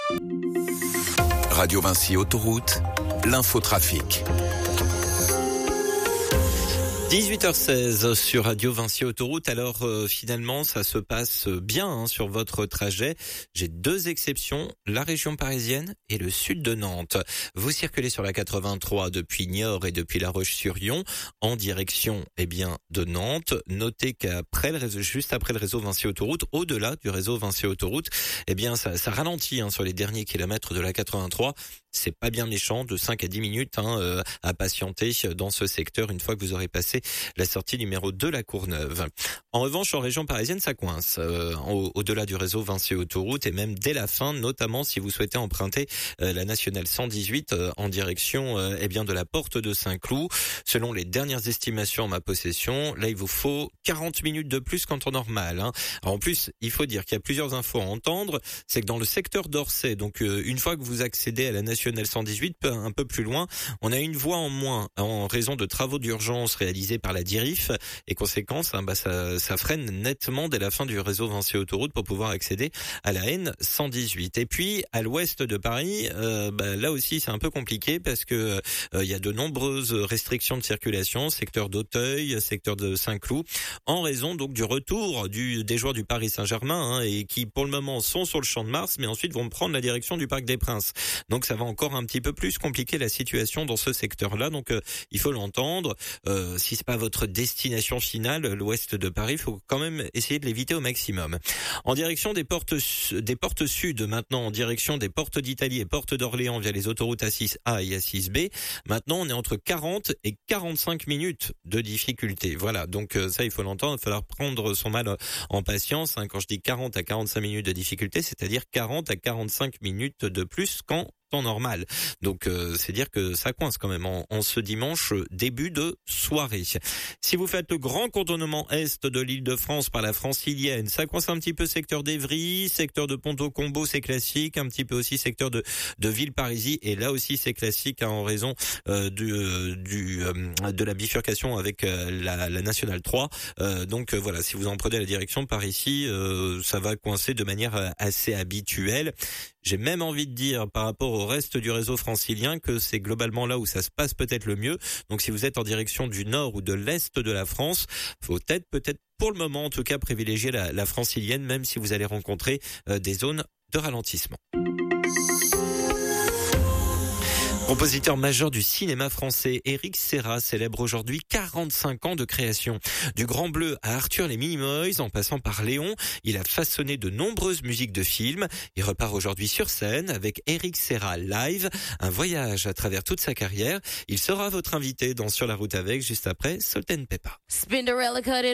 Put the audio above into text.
Radio Vinci Autoroute, l'infotrafic. 18h16 sur Radio Vinci Autoroute. Alors finalement ça se passe bien sur votre trajet. J'ai deux exceptions, la région parisienne et le sud de Nantes. Vous circulez sur la 83 depuis Niort et depuis La Roche-sur-Yon en direction de Nantes. Notez qu'après juste après le réseau Vinci Autoroute, au-delà du réseau Vinci Autoroute, ça ralentit sur les derniers kilomètres de la 83. C'est pas bien méchant, de 5 à 10 minutes à patienter dans ce secteur une fois que vous aurez passé la sortie numéro 2, la Courneuve. En revanche, en région parisienne, ça coince au-delà du réseau Vinci Autoroute et même dès la fin, notamment si vous souhaitez emprunter la nationale 118 en direction de la porte de Saint-Cloud. Selon les dernières estimations en ma possession, là il vous faut 40 minutes de plus qu'en temps normal. Alors, en plus, il faut dire qu'il y a plusieurs infos à entendre. C'est que dans le secteur d'Orsay, donc une fois que vous accédez à la nationale 118, un peu plus loin, on a une voie en moins en raison de travaux d'urgence réalisés par la DIRIF et conséquence, ça freine nettement dès la fin du réseau Vinci Autoroute pour pouvoir accéder à la N118. Et puis à l'ouest de Paris, là aussi c'est un peu compliqué parce que il y a de nombreuses restrictions de circulation, secteur d'Auteuil, secteur de Saint-Cloud, en raison donc du retour des joueurs du Paris Saint-Germain et qui pour le moment sont sur le Champ de Mars, mais ensuite vont prendre la direction du Parc des Princes. Donc ça va encore un petit peu plus compliquer la situation dans ce secteur-là. Donc il faut l'entendre. Si c'est pas votre destination finale, l'ouest de Paris, il faut quand même essayer de l'éviter au maximum. En direction des portes sud, maintenant en direction des portes d'Italie et portes d'Orléans via les autoroutes A6A et A6B. Maintenant, on est entre 40 et 45 minutes de difficulté. Voilà, donc ça, il faut l'entendre. Il va falloir prendre son mal en patience. Quand je dis 40 à 45 minutes de difficulté, c'est-à-dire 40 à 45 minutes de plus qu'en temps normal. Donc c'est dire que ça coince quand même en ce dimanche début de soirée. Si vous faites le grand contournement est de l'Île-de-France par la Francilienne, ça coince un petit peu secteur d'Évry, secteur de Ponto-Combo, c'est classique, un petit peu aussi secteur de Villeparisis, et là aussi c'est classique en raison de la bifurcation avec la nationale 3. Donc voilà, si vous en prenez la direction par ici, ça va coincer de manière assez habituelle. J'ai même envie de dire par rapport au reste du réseau francilien que c'est globalement là où ça se passe peut-être le mieux. Donc si vous êtes en direction du nord ou de l'est de la France, faut peut-être pour le moment en tout cas privilégier la francilienne, même si vous allez rencontrer des zones de ralentissement. Compositeur majeur du cinéma français, Éric Serra célèbre aujourd'hui 45 ans de création. Du Grand Bleu à Arthur les Minimoys, en passant par Léon, il a façonné de nombreuses musiques de films. Il repart aujourd'hui sur scène avec Éric Serra Live, un voyage à travers toute sa carrière. Il sera votre invité dans Sur la route avec, juste après Salt & Pepper.